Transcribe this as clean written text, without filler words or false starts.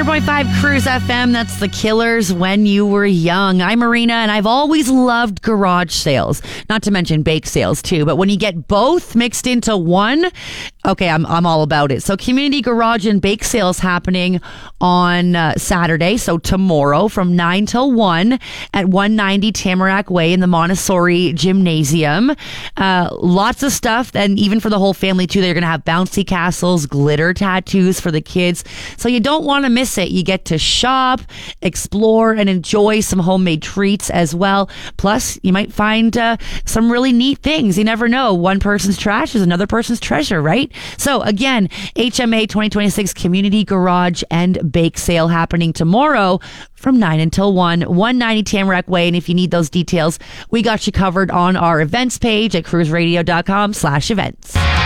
100.5 Cruise FM. That's the Killers, When You Were Young. I'm Marina, and I've always loved garage sales. Not to mention bake sales, too. But when you get both mixed into one, okay, I'm all about it. So community garage and bake sales happening on Saturday, so tomorrow from 9 till 1 at 190 Tamarack Way in the Montessori Gymnasium. Lots of stuff, and even for the whole family, too. They're going to have bouncy castles, glitter tattoos for the kids. So you don't want to miss it. You get to shop, explore, and enjoy some homemade treats as well. Plus, you might find some really neat things. You never know. One person's trash is another person's treasure, right? So again, HMA 2026 Community Garage and Bake Sale happening tomorrow from 9 until 1, 190 Tamarack Way. And if you need those details, we got you covered on our events page at cruiseradio.com/events.